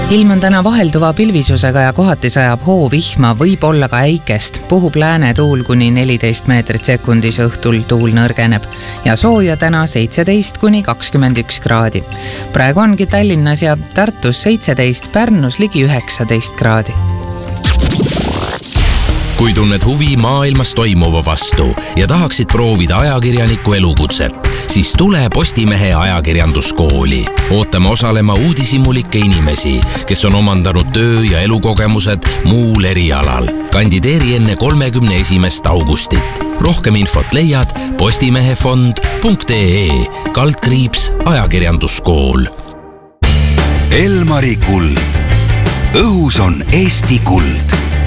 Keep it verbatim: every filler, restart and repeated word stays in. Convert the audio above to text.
Ilm on täna vahelduva pilvisusega ja kohati sajab hoovihma, võib olla ka äikest. Puhub lääne tuul kuni neliteist meetrit sekundis, õhtul tuul nõrgeneb ja sooja täna seitseteist kuni kakskümmend üks kraadi. Praegu ongi Tallinnas ja Tartus seitseteist, Pärnus ligi üheksateist kraadi. Kui tunned huvi maailmas toimuva vastu ja tahaksid proovida ajakirjaniku elukutset, siis tule Postimehe ajakirjanduskooli. Ootame osalema uudishimulikke inimesi, kes on omandanud töö- ja elukogemused muul erialal. Kandideeri enne kolmekümne esimest augustit. Rohkem infot leiad postimehefond punkt ee kaldkriips ajakirjanduskool. Elmari kuld. Õhus on Eesti kuld.